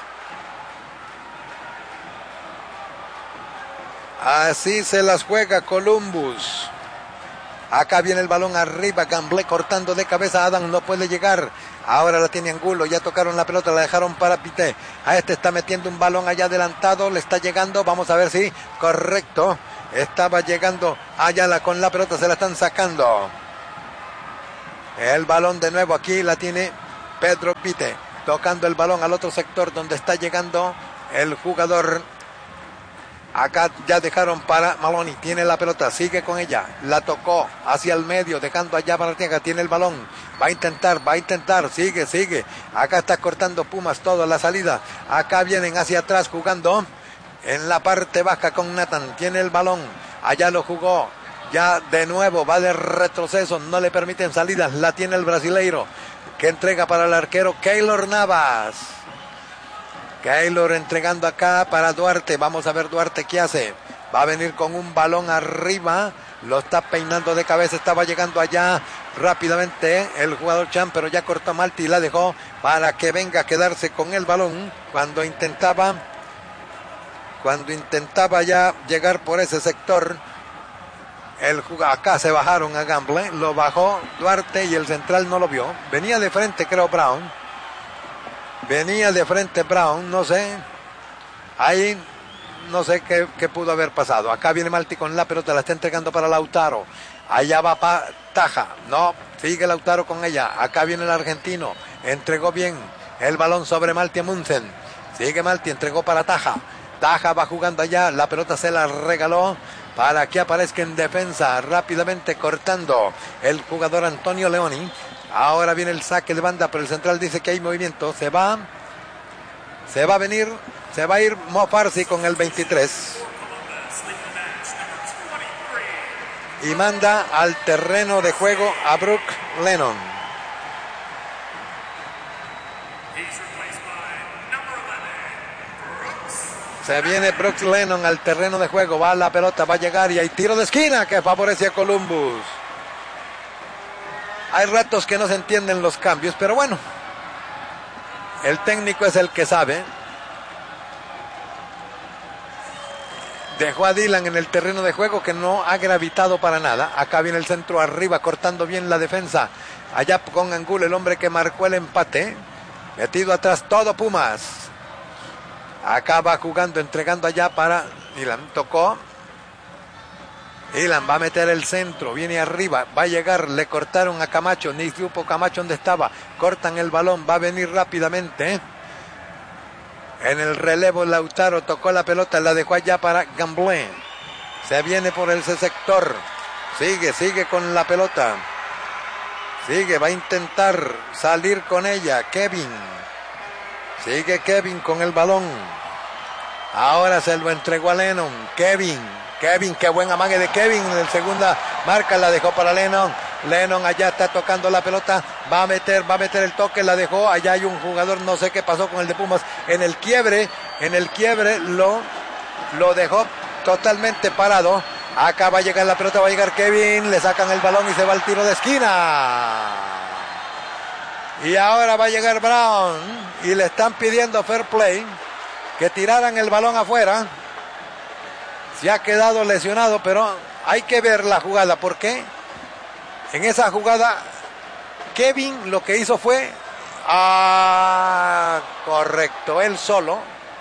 Así se las juega Columbus. Acá viene el balón arriba, Gamble cortando de cabeza, Adam no puede llegar. Ahora la tiene Angulo, ya tocaron la pelota, la dejaron para Pité. A este está metiendo un balón allá adelantado, le está llegando, vamos a ver si, correcto. Estaba llegando Ayala con la pelota, se la están sacando. El balón de nuevo aquí la tiene Pedro Pité, tocando el balón al otro sector donde está llegando el jugador. Acá ya dejaron para Maloney, tiene la pelota, sigue con ella, la tocó hacia el medio, dejando allá para Arteaga, tiene el balón, va a intentar, sigue, acá está cortando Pumas toda la salida, acá vienen hacia atrás jugando en la parte baja con Nathan, tiene el balón, allá lo jugó, ya de nuevo va de retroceso, no le permiten salidas, la tiene el brasileiro, que entrega para el arquero Keylor Navas. Keylor entregando acá para Duarte. Vamos a ver Duarte qué hace. Va a venir con un balón arriba. Lo está peinando de cabeza. Estaba llegando allá rápidamente el jugador Chan, pero ya cortó Malti y la dejó para que venga a quedarse con el balón. Cuando intentaba ya llegar por ese sector, acá se bajaron a Gamble. Lo bajó Duarte y el central no lo vio. Venía de frente, creo, Brown. No sé. Ahí no sé qué pudo haber pasado. Acá viene Malti con la pelota, la está entregando para Lautaro. Allá va para Taja. No, sigue Lautaro con ella. Acá viene el argentino. Entregó bien el balón sobre Malti Amundsen. Sigue Malti, entregó para Taja. Taja va jugando allá. La pelota se la regaló para que aparezca en defensa. Rápidamente cortando el jugador Antonio Leoni. Ahora viene el saque de banda, pero el central dice que hay movimiento. Se va a ir Mo Farsi con el 23. Y manda al terreno de juego a Brook Lennon. Se viene Brooks Lennon al terreno de juego. Va la pelota, va a llegar y hay tiro de esquina que favorece a Columbus. Hay ratos que no se entienden los cambios, pero bueno, el técnico es el que sabe. Dejó a Dylan en el terreno de juego, que no ha gravitado para nada. Acá viene el centro arriba, cortando bien la defensa. Allá con Angulo, el hombre que marcó el empate. Metido atrás todo Pumas. Acá va jugando, entregando allá para Dylan. Tocó. Dylan va a meter el centro, viene arriba, va a llegar, le cortaron a Camacho, ni supo Camacho dónde estaba, cortan el balón, va a venir rápidamente. En el relevo Lautaro tocó la pelota, la dejó allá para Gamble. Se viene por ese sector, sigue con la pelota. Va a intentar salir con ella, Kevin. Sigue Kevin con el balón. Ahora se lo entregó a Lennon, Kevin, qué buen amague de Kevin. En la segunda marca la dejó para Lennon. Lennon allá está tocando la pelota. Va a meter el toque, la dejó. Allá hay un jugador, no sé qué pasó con el de Pumas. En el quiebre lo dejó totalmente parado. Acá va a llegar la pelota, va a llegar Kevin. Le sacan el balón y se va al tiro de esquina. Y ahora va a llegar Brown. Y le están pidiendo fair play. Que tiraran el balón afuera. Se ha quedado lesionado, pero hay que ver la jugada, porque en esa jugada Kevin lo que hizo fue correcto, él solo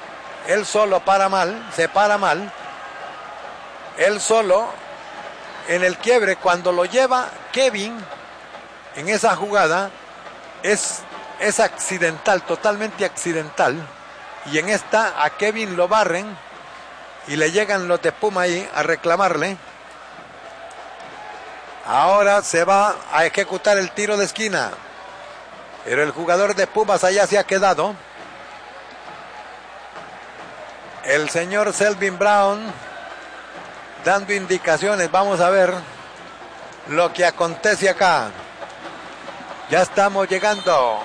se para mal, él solo en el quiebre. Cuando lo lleva Kevin en esa jugada es accidental, totalmente accidental, y en esta a Kevin lo barren y le llegan los de Puma ahí a reclamarle. Ahora se va a ejecutar el tiro de esquina, pero el jugador de Pumas allá se ha quedado. El señor Selvin Brown dando indicaciones. Vamos a ver lo que acontece acá. Ya estamos llegando.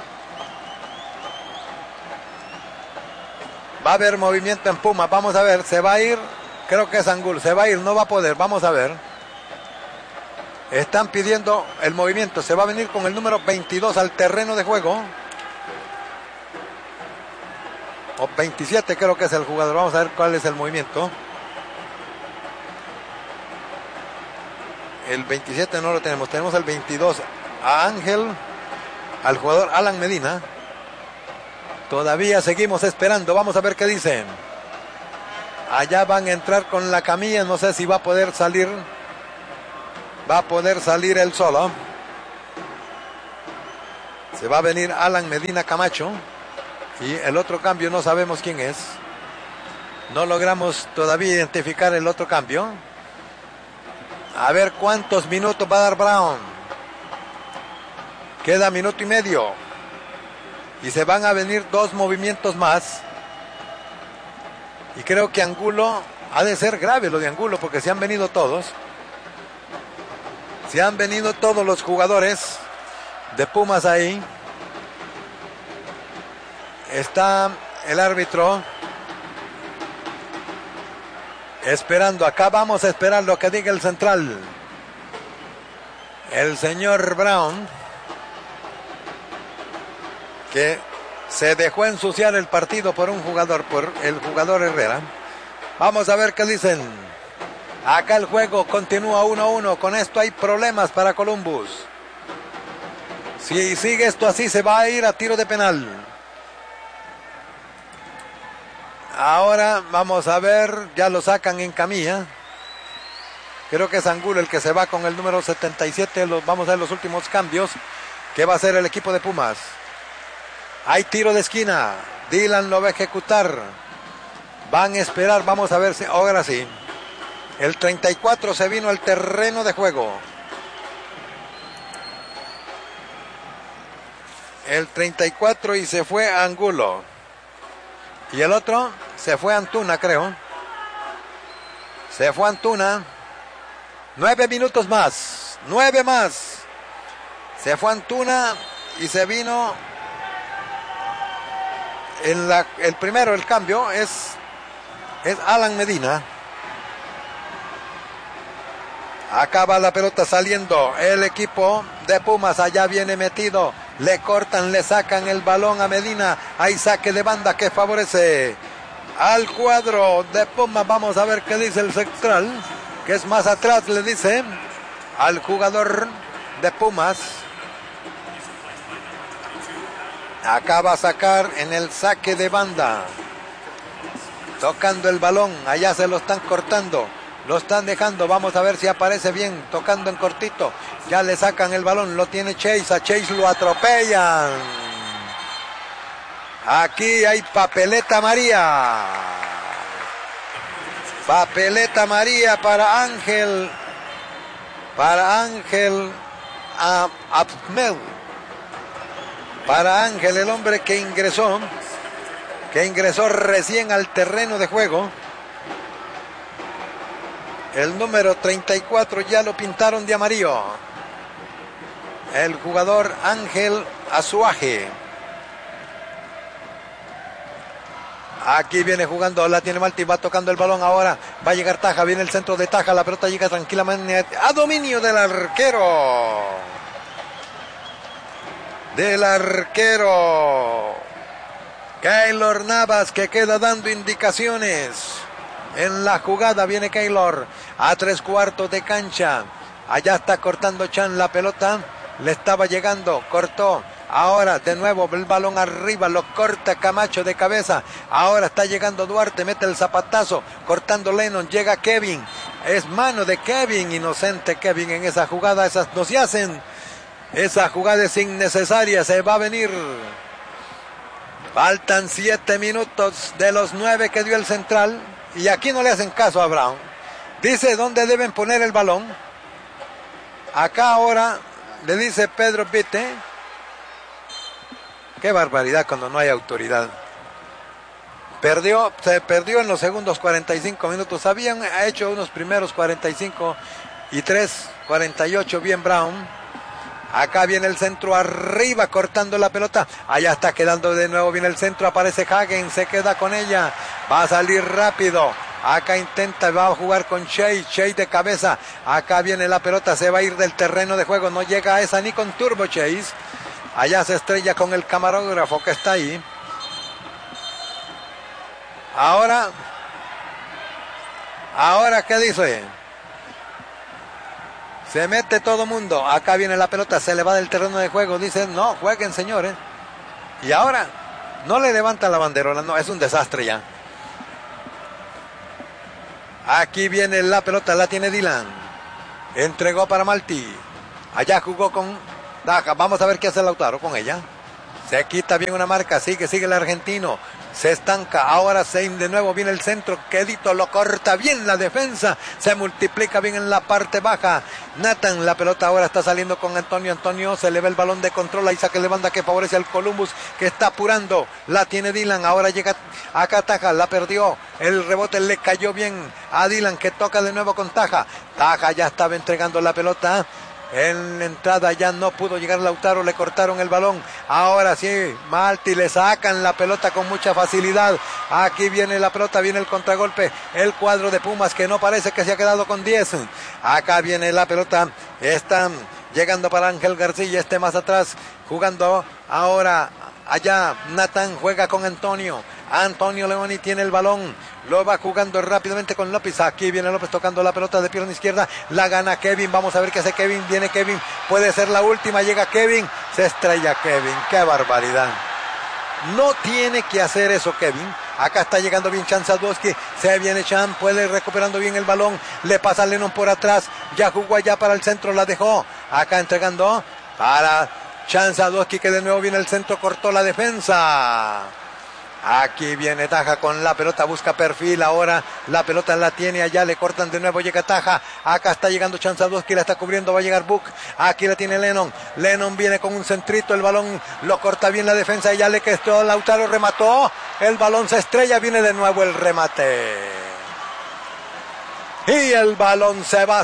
Va a haber movimiento en Pumas, vamos a ver, se va a ir, creo que es Angulo, se va a ir, no va a poder, vamos a ver. Están pidiendo el movimiento, se va a venir con el número 22 al terreno de juego. O 27 creo que es el jugador, vamos a ver cuál es el movimiento. El 27 no lo tenemos. Tenemos el 22 a Ángel, al jugador Alan Medina. Todavía seguimos esperando. Vamos a ver qué dicen. Allá van a entrar con la camilla. No sé si va a poder salir. Va a poder salir él solo. Se va a venir Alan Medina Camacho. Y el otro cambio no sabemos quién es. No logramos todavía identificar el otro cambio. A ver cuántos minutos va a dar Brown. Queda minuto y medio. Y se van a venir 2 movimientos más. Y creo que Angulo, ha de ser grave lo de Angulo, porque se han venido todos. Se han venido todos los jugadores de Pumas ahí. Está el árbitro esperando. Acá vamos a esperar lo que diga el central. El señor Brown, que se dejó ensuciar el partido por un jugador, por el jugador Herrera. Vamos a ver qué dicen. Acá el juego continúa 1-1. Con esto hay problemas para Columbus. Si sigue esto así, se va a ir a tiro de penal. Ahora vamos a ver, ya lo sacan en camilla. Creo que es Angulo el que se va con el número 77. Vamos a ver los últimos cambios que va a hacer el equipo de Pumas. Hay tiro de esquina. Dylan lo va a ejecutar. Van a esperar, vamos a ver si ahora sí. El 34 se vino al terreno de juego. El 34 y se fue Angulo. Y el otro se fue Antuna, creo. Se fue Antuna. 9 minutos más. 9 más. Se fue Antuna y se vino. El primero, el cambio, es Alan Medina. Acá va la pelota saliendo. El equipo de Pumas allá viene metido. Le cortan, le sacan el balón a Medina. Hay saque de banda que favorece al cuadro de Pumas. Vamos a ver qué dice el central, que es más atrás, le dice al jugador de Pumas. Acá va a sacar en el saque de banda. Tocando el balón. Allá se lo están cortando. Lo están dejando. Vamos a ver si aparece bien. Tocando en cortito. Ya le sacan el balón. Lo tiene Chase. A Chase lo atropellan. Aquí hay papeleta María. Papeleta María para Ángel. Para Ángel Ahmed. Para Ángel, el hombre que ingresó recién al terreno de juego. El número 34 ya lo pintaron de amarillo. El jugador Ángel Azuaje. Aquí viene jugando, la tiene Malti, va tocando el balón ahora. Va a llegar Taja, viene el centro de Taja, la pelota llega tranquilamente a dominio del arquero. Keylor Navas, que queda dando indicaciones en la jugada. Viene Keylor a 3/4 de cancha. Allá está cortando Chan la pelota. Le estaba llegando, cortó. Ahora de nuevo el balón arriba, lo corta Camacho de cabeza. Ahora está llegando Duarte, mete el zapatazo, cortando Lennon, llega Kevin. Es mano de Kevin, inocente Kevin en esa jugada. Esas no se hacen. Esa jugada es innecesaria, se va a venir. Faltan 7 minutos de los 9 que dio el central. Y aquí no le hacen caso a Brown. Dice dónde deben poner el balón. Acá ahora le dice Pedro Vite. Qué barbaridad cuando no hay autoridad. Se perdió en los segundos 45 minutos. Habían hecho unos primeros 45 y 48 bien Brown. Acá viene el centro arriba cortando la pelota. Allá está quedando de nuevo. Viene el centro. Aparece Hagen. Se queda con ella. Va a salir rápido. Acá intenta. Va a jugar con Chase. Chase de cabeza. Acá viene la pelota. Se va a ir del terreno de juego. No llega a esa ni con turbo Chase. Allá se estrella con el camarógrafo que está ahí. Ahora ¿qué dice? Se mete todo mundo. Acá viene la pelota, se le va del terreno de juego. Dicen, no, jueguen, señores. Y ahora no le levanta la banderola. No, es un desastre ya. Aquí viene la pelota, la tiene Dylan. Entregó para Malti. Allá jugó con Daja. Vamos a ver qué hace Lautaro con ella. Se quita bien una marca, sigue el argentino. Se estanca, ahora de nuevo viene el centro. Quedito lo corta bien la defensa. Se multiplica bien en la parte baja. Nathan, la pelota ahora está saliendo con Antonio. Antonio se le ve el balón de control. Ahí saque de banda que favorece al Columbus, que está apurando. La tiene Dylan, ahora llega acá Taja, la perdió. El rebote le cayó bien a Dylan, que toca de nuevo con Taja. Taja ya estaba entregando la pelota. En la entrada ya no pudo llegar Lautaro, le cortaron el balón. Ahora sí, Malti, le sacan la pelota con mucha facilidad. Aquí viene la pelota, viene el contragolpe. El cuadro de Pumas, que no parece que se ha quedado con 10. Acá viene la pelota, están llegando para Ángel García, más atrás, jugando ahora allá. Nathan juega con Antonio. Antonio Leoni tiene el balón, lo va jugando rápidamente con López. Aquí viene López tocando la pelota de pierna izquierda, la gana Kevin. Vamos a ver qué hace Kevin. Viene Kevin, puede ser la última. Llega Kevin, se estrella Kevin. Qué barbaridad, no tiene que hacer eso Kevin. Acá está llegando bien Chan Sadowski, se viene Chan, puede recuperando bien el balón, le pasa a Lennon por atrás, ya jugó allá para el centro, la dejó acá entregando para Chan Sadowski, que de nuevo viene el centro, cortó la defensa. Aquí viene Taja con la pelota, busca perfil, ahora la pelota la tiene allá, le cortan de nuevo, llega Taja, acá está llegando Chan Sadowski, la está cubriendo, va a llegar Buck, aquí la tiene Lennon, Lennon viene con un centrito, el balón lo corta bien la defensa, y ya le quedó, Lautaro remató, el balón se estrella, viene de nuevo el remate, y el balón se va,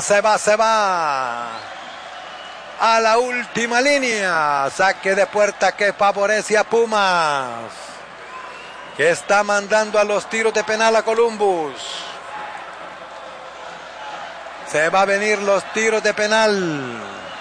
a la última línea, saque de puerta que favorece a Pumas, que está mandando a los tiros de penal a Columbus. Se va a venir los tiros de penal.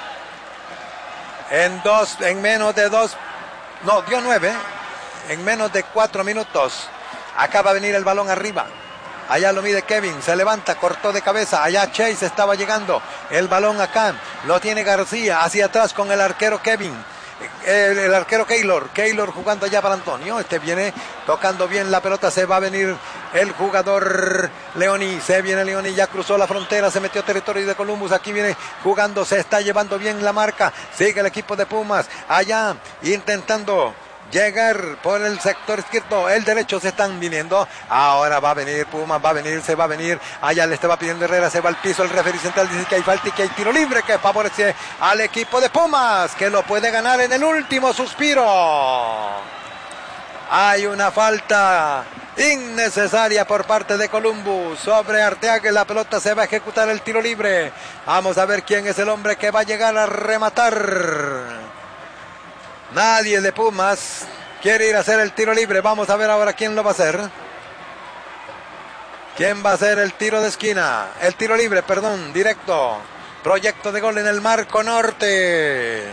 En menos de 9. En menos de 4 minutos. Acá va a venir el balón arriba. Allá lo mide Kevin, se levanta, cortó de cabeza. Allá Chase estaba llegando. El balón acá lo tiene García. Hacia atrás con el arquero Kevin. El arquero Keylor jugando allá para Antonio. Viene tocando bien la pelota. Se va a venir el jugador Leoni. Se viene Leoni, ya cruzó la frontera, se metió a territorio de Columbus. Aquí viene jugando, se está llevando bien la marca. Sigue el equipo de Pumas allá intentando llegar por el sector izquierdo, el derecho, se están viniendo. Ahora va a venir Pumas, se va a venir. Allá le estaba pidiendo Herrera, se va al piso. El referee central dice que hay falta y que hay tiro libre que favorece al equipo de Pumas, que lo puede ganar en el último suspiro. Hay una falta innecesaria por parte de Columbus sobre Arteaga. La pelota, se va a ejecutar el tiro libre. Vamos a ver quién es el hombre que va a llegar a rematar. Nadie de Pumas quiere ir a hacer el tiro libre. Vamos a ver ahora quién lo va a hacer. ¿Quién va a hacer el tiro de esquina? El tiro libre, perdón, directo. Proyecto de gol en el marco norte.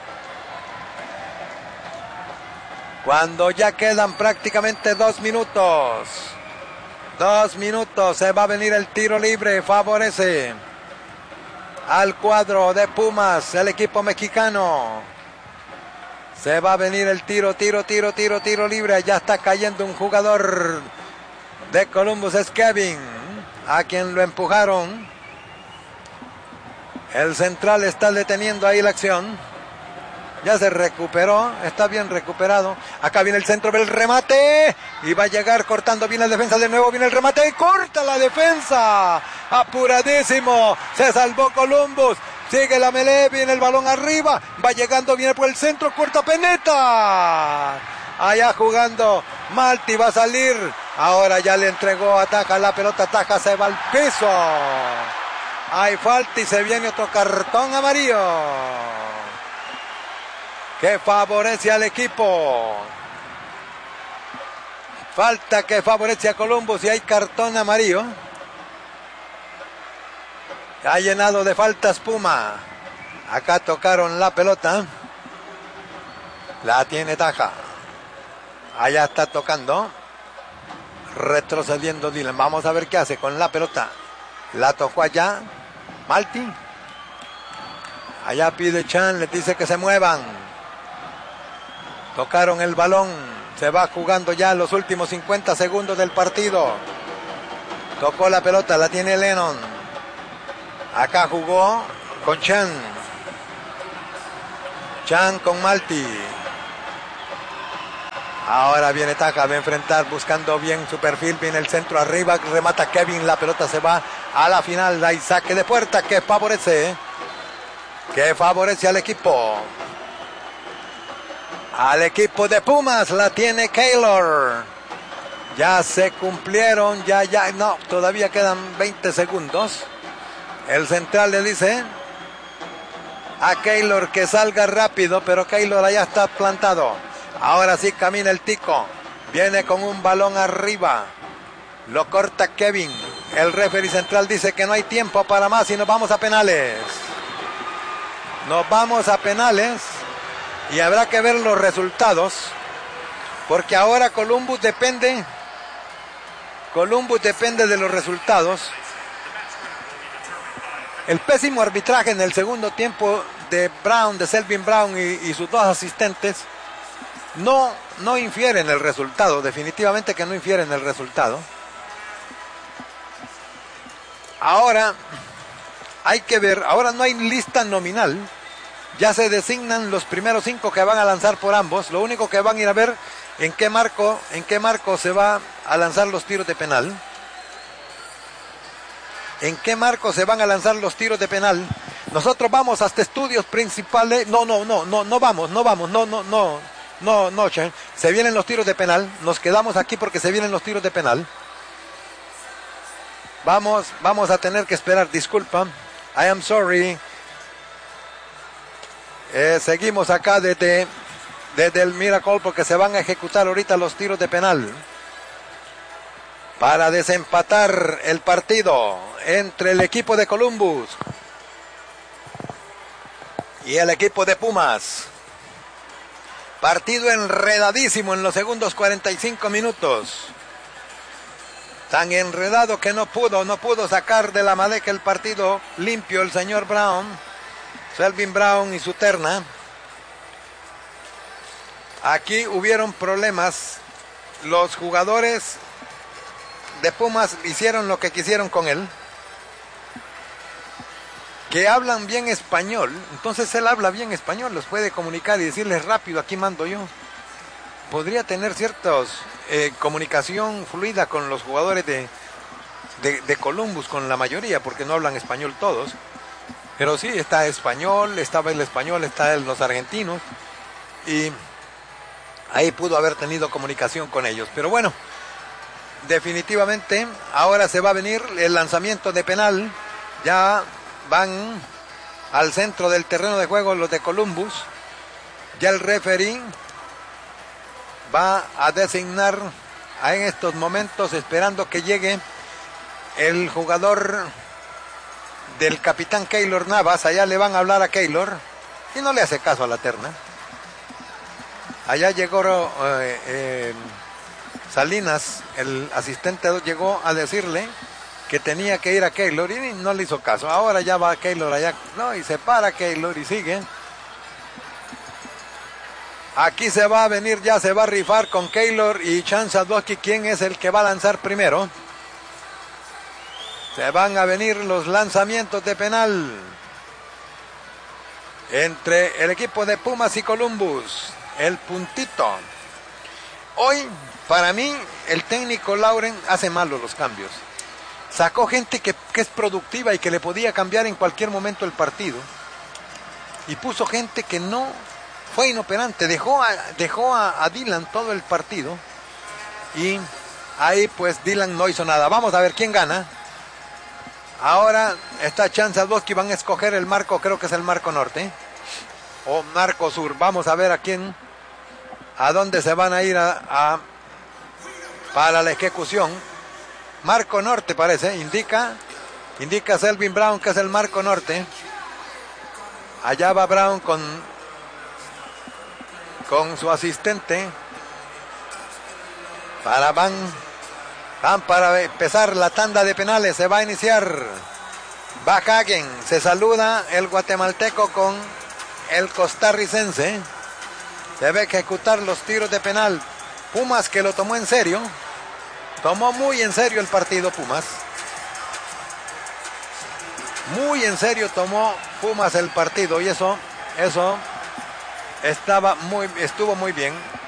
Cuando ya quedan prácticamente 2 minutos. 2 minutos, se va a venir el tiro libre. Favorece al cuadro de Pumas, el equipo mexicano. Se va a venir el tiro libre. Ya está cayendo un jugador de Columbus, es Kevin, a quien lo empujaron. El central está deteniendo ahí la acción. Ya se recuperó, está bien recuperado. Acá viene el centro del remate. Y va a llegar cortando bien la defensa. De nuevo viene el remate y corta la defensa. Apuradísimo. Se salvó Columbus. Sigue la melee, viene el balón arriba. Va llegando, viene por el centro, corta, peneta. Allá jugando Malti, va a salir. Ahora ya le entregó a Taja la pelota. Taja se va al piso. Hay falta y se viene otro cartón amarillo que favorece al equipo. Falta que favorece a Columbus y hay cartón amarillo. Ha llenado de faltas Puma. Acá tocaron la pelota. La tiene Taja. Allá está tocando. Retrocediendo Dylan. Vamos a ver qué hace con la pelota. La tocó allá Malti. Allá pide Chan, les dice que se muevan. Tocaron el balón. Se va jugando ya los últimos 50 segundos del partido. Tocó la pelota, la tiene Lennon. Acá jugó con Chan. Chan con Malti. Ahora viene Taka, va a enfrentar buscando bien su perfil, viene el centro arriba, remata Kevin, la pelota se va a la final, hay saque de puerta que favorece al equipo. Al equipo de Pumas la tiene Keylor. Ya se cumplieron, no, todavía quedan 20 segundos. El central le dice a Keylor que salga rápido, pero Keylor allá está plantado. Ahora sí camina el Tico. Viene con un balón arriba. Lo corta Kevin. El referee central dice que no hay tiempo para más y nos vamos a penales. Nos vamos a penales. Y habrá que ver los resultados. Porque ahora Columbus depende de los resultados. El pésimo arbitraje en el segundo tiempo de Selvin Brown y sus dos asistentes no infiere en el resultado, definitivamente que no infiere en el resultado. Ahora hay que ver, ahora no hay lista nominal, ya se designan los primeros 5 que van a lanzar por ambos, lo único que van a ir a ver en qué marco se va a lanzar los tiros de penal. ¿En qué marco se van a lanzar los tiros de penal? Nosotros vamos hasta estudios principales, no vamos, Chen. Se vienen los tiros de penal. Nos quedamos aquí porque se vienen los tiros de penal. Vamos a tener que esperar. Disculpa. I am sorry. Seguimos acá desde el Miracle porque se van a ejecutar ahorita los tiros de penal. Para desempatar el partido entre el equipo de Columbus y el equipo de Pumas. Partido enredadísimo en los segundos 45 minutos. Tan enredado que no pudo sacar de la maleta el partido limpio el señor Brown. Selvin Brown y su terna. Aquí hubieron problemas. Los jugadores de Pumas hicieron lo que quisieron con él. Que hablan bien español, entonces él habla bien español, los puede comunicar y decirles rápido, aquí mando yo. Podría tener cierta comunicación fluida con los jugadores de Columbus, con la mayoría, porque no hablan español todos. Pero sí, está español, estaba el español, está los argentinos, y ahí pudo haber tenido comunicación con ellos. Pero bueno, definitivamente, ahora se va a venir el lanzamiento de penal, ya van al centro del terreno de juego los de Columbus. Ya el referee va a designar en estos momentos, esperando que llegue el jugador del capitán Keylor Navas. Allá le van a hablar a Keylor y no le hace caso a la terna. Allá llegó Salinas, el asistente, llegó a decirle que tenía que ir a Keylor y no le hizo caso. Ahora ya va Keylor allá, no, y se para Keylor y sigue. Aquí se va a venir, ya se va a rifar con Keylor y Chan Sadowski, quién es el que va a lanzar primero. Se van a venir los lanzamientos de penal entre el equipo de Pumas y Columbus. El puntito. Hoy, para mí, el técnico Lauren hace malos los cambios. Sacó gente que es productiva y que le podía cambiar en cualquier momento el partido. Y puso gente que no fue inoperante. Dejó a Dylan todo el partido. Y ahí pues Dylan no hizo nada. Vamos a ver quién gana. Ahora está Chan Sadowski. Van a escoger el marco, creo que es el marco norte. O marco sur. Vamos a ver a dónde se van a ir para la ejecución. Marco norte parece, indica Selvin Brown que es el marco norte. Allá va Brown con su asistente. Van para empezar la tanda de penales. Se va a iniciar Va Hagen, se saluda el guatemalteco con el costarricense. Debe ejecutar los tiros de penal. Pumas, que lo tomó en serio. Tomó muy en serio el partido Pumas. Muy en serio tomó Pumas el partido y eso estuvo muy bien.